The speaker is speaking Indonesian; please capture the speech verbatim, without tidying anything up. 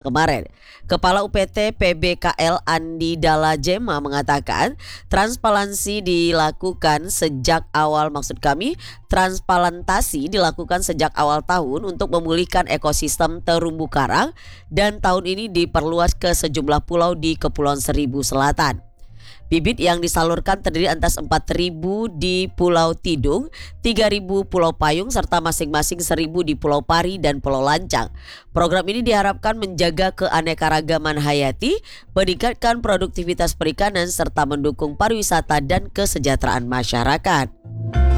kemarin. Kepala U P T P B K L Andi Dalajema mengatakan transparansi dilakukan sejak awal maksud kami transplantasi dilakukan sejak awal tahun untuk memulihkan ekosistem terumbu karang dan tahun ini diperluas ke sejumlah pulau di Kepulauan Seribu Selatan. Bibit yang disalurkan terdiri atas empat ribu di Pulau Tidung, tiga ribu Pulau Payung, serta masing-masing seribu di Pulau Pari dan Pulau Lancang. Program ini diharapkan menjaga keanekaragaman hayati, meningkatkan produktivitas perikanan, serta mendukung pariwisata dan kesejahteraan masyarakat.